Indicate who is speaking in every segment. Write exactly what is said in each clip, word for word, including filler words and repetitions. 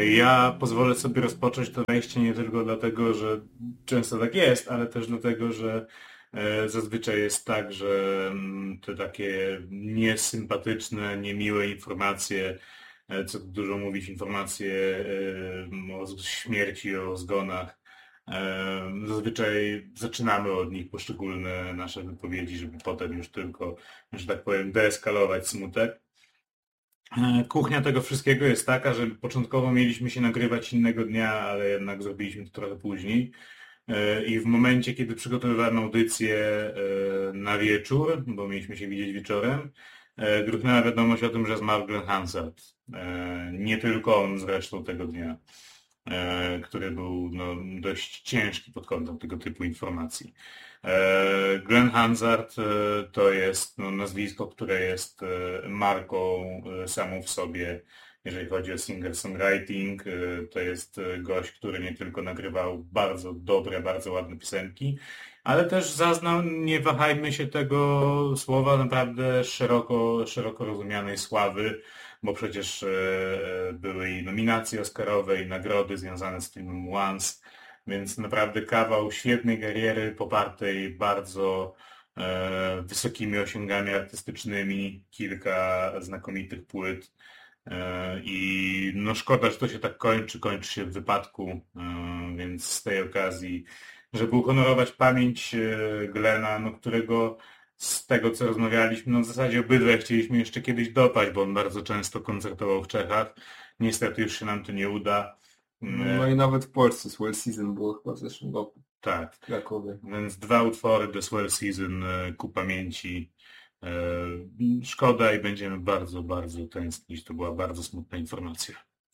Speaker 1: Ja pozwolę sobie rozpocząć to wejście nie tylko dlatego, że często tak jest, ale też dlatego, że zazwyczaj jest tak, że te takie niesympatyczne, niemiłe informacje, co dużo mówić, informacje o śmierci, o zgonach, zazwyczaj zaczynamy od nich poszczególne nasze wypowiedzi, żeby potem już tylko, że tak powiem, deeskalować smutek. Kuchnia tego wszystkiego jest taka, że początkowo mieliśmy się nagrywać innego dnia, ale jednak zrobiliśmy to trochę później. I w momencie, kiedy przygotowywałem audycję na wieczór, bo mieliśmy się widzieć wieczorem, gruchnęła wiadomość o tym, że zmarł Glenn Hansard. Nie tylko on zresztą tego dnia, który był no, dość ciężki pod kątem tego typu informacji. Glenn Hansard to jest no, nazwisko, które jest marką samą w sobie, jeżeli chodzi o singer-songwriting. To jest gość, który nie tylko nagrywał bardzo dobre, bardzo ładne piosenki, ale też zaznał, nie wahajmy się tego słowa, naprawdę szeroko, szeroko rozumianej sławy, bo przecież były i nominacje oscarowe, i nagrody związane z filmem Once, więc naprawdę kawał świetnej kariery popartej bardzo e, wysokimi osiągami artystycznymi, kilka znakomitych płyt e, i no szkoda, że to się tak kończy, kończy się w wypadku, e, więc z tej okazji, żeby uhonorować pamięć e, Glena, no, którego z tego co rozmawialiśmy, no w zasadzie obydwaj chcieliśmy jeszcze kiedyś dopaść, bo on bardzo często koncertował w Czechach, niestety już się nam to nie uda.
Speaker 2: No i nawet w Polsce Swell Season było chyba w zeszłym roku.
Speaker 1: Tak,
Speaker 2: w Krakowie.
Speaker 1: Więc dwa utwory The Swell Season ku pamięci. Szkoda i będziemy bardzo, bardzo tęsknić. To była bardzo smutna informacja.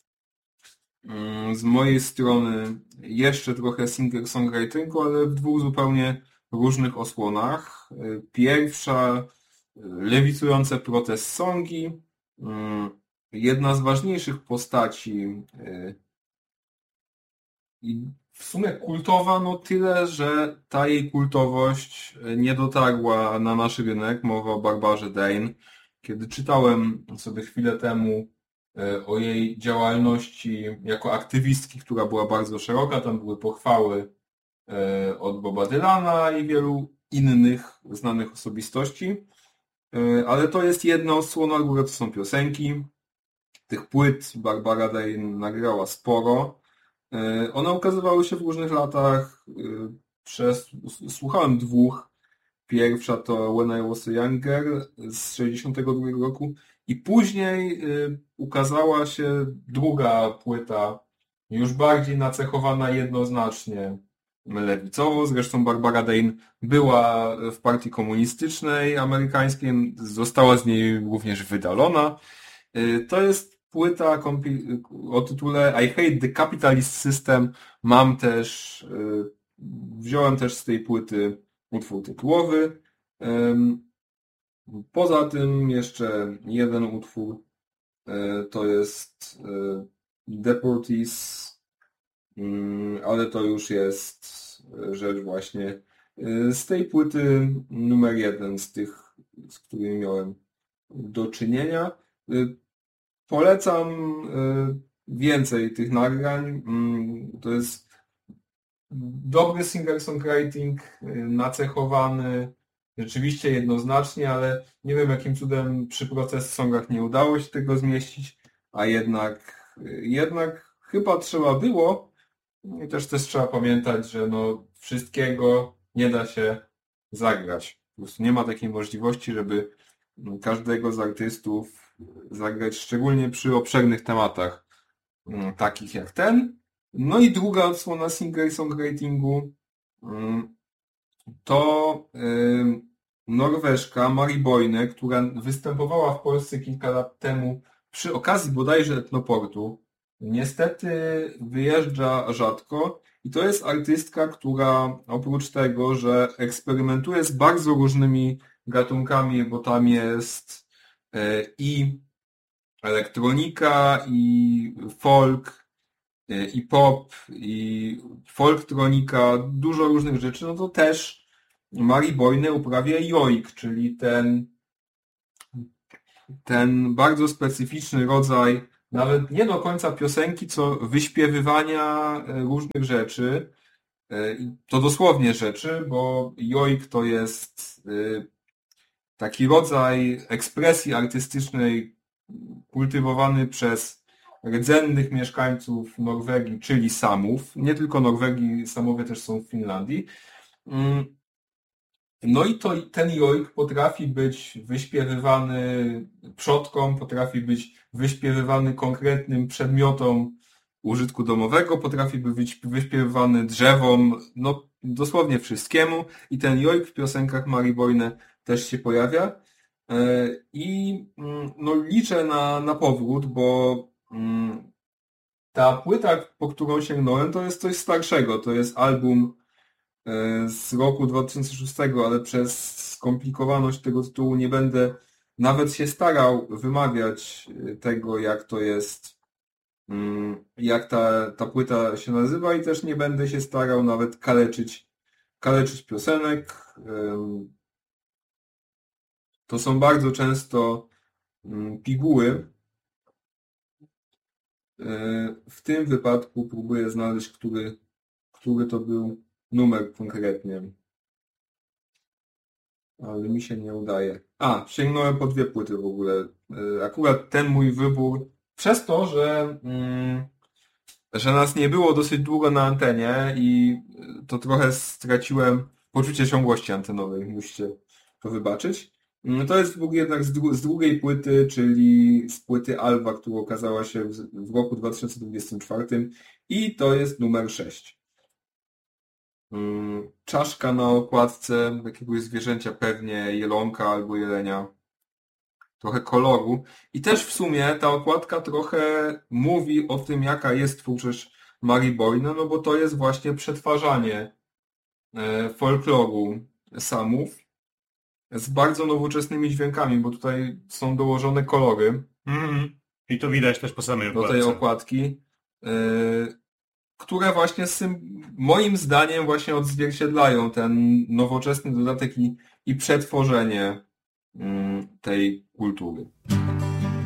Speaker 2: Z mojej strony jeszcze trochę singer-songwritingu, ale w dwóch zupełnie różnych osłonach. Pierwsza, lewicujące protest songi. Jedna z ważniejszych postaci i w sumie kultowa, no tyle, że ta jej kultowość nie dotarła na nasz rynek. Mowa o Barbarze Dane. Kiedy czytałem sobie chwilę temu o jej działalności jako aktywistki, która była bardzo szeroka, tam były pochwały od Boba Dylana i wielu innych znanych osobistości, ale to jest jedna odsłona, góra to są piosenki. Tych płyt Barbara Dane nagrała sporo. One ukazywały się w różnych latach. Przez, słuchałem dwóch. Pierwsza to When I Was a Young Girl z sześćdziesiątego drugiego roku i później ukazała się druga płyta, już bardziej nacechowana jednoznacznie lewicowo. Zresztą Barbara Dane była w partii komunistycznej amerykańskiej, została z niej również wydalona. To jest płyta o tytule I Hate the Capitalist System. Mam też, wziąłem też z tej płyty utwór tytułowy. Poza tym jeszcze jeden utwór, to jest Deportees, ale to już jest rzecz właśnie z tej płyty numer jeden, z tych, z którymi miałem do czynienia. Polecam więcej tych nagrań. To jest dobry singer-songwriting, nacechowany rzeczywiście jednoznacznie, ale nie wiem jakim cudem przy protest songach nie udało się tego zmieścić, a jednak jednak chyba trzeba było. I też też trzeba pamiętać, że no wszystkiego nie da się zagrać. Po prostu nie ma takiej możliwości, żeby każdego z artystów zagrać, szczególnie przy obszernych tematach takich jak ten. No i druga odsłona singer-songwritingu to Norweżka Mari Boine, która występowała w Polsce kilka lat temu przy okazji bodajże Etnoportu. Niestety wyjeżdża rzadko i to jest artystka, która oprócz tego, że eksperymentuje z bardzo różnymi gatunkami, bo tam jest i elektronika, i folk, i pop, i folktronika, dużo różnych rzeczy, no to też Mari Boine uprawia joik, czyli ten, ten bardzo specyficzny rodzaj nawet nie do końca piosenki, co wyśpiewywania różnych rzeczy. To dosłownie rzeczy, bo jojk to jest taki rodzaj ekspresji artystycznej kultywowany przez rdzennych mieszkańców Norwegii, czyli Samów. Nie tylko Norwegii, Samowie też są w Finlandii. No i to, ten jojk potrafi być wyśpiewywany przodkom, potrafi być wyśpiewywany konkretnym przedmiotom użytku domowego, potrafi być wyśpiewywany drzewom, no dosłownie wszystkiemu. I ten jojk w piosenkach Mari Boine też się pojawia. I no, liczę na, na powrót, bo ta płyta, po którą sięgnąłem, to jest coś starszego. To jest album z roku dwa tysiące szóstego, ale przez skomplikowaność tego tytułu nie będę nawet się starał wymawiać tego, jak to jest, jak ta, ta płyta się nazywa, i też nie będę się starał nawet kaleczyć, kaleczyć piosenek. To są bardzo często piguły. W tym wypadku próbuję znaleźć, który, który to był numer konkretnie. Ale mi się nie udaje. A, sięgnąłem po dwie płyty w ogóle. Akurat ten mój wybór, przez to, że, że nas nie było dosyć długo na antenie i to trochę straciłem poczucie ciągłości antenowej, musicie to wybaczyć. To jest wybór jednak z, dru- z drugiej płyty, czyli z płyty Alva, która okazała się w, w roku dwa tysiące dwudziestym czwartym, i to jest numer sześć. Czaszka na okładce jakiegoś zwierzęcia, pewnie jelonka albo jelenia. Trochę koloru. I też w sumie ta okładka trochę mówi o tym, jaka jest twórczość Mari Boine, no bo to jest właśnie przetwarzanie folkloru Samów z bardzo nowoczesnymi dźwiękami, bo tutaj są dołożone kolory.
Speaker 1: Mm-hmm. I to widać też po samej okładce.
Speaker 2: Do tej okładki. Yy, które właśnie z tym, moim zdaniem właśnie odzwierciedlają ten nowoczesny dodatek i, i przetworzenie tej kultury.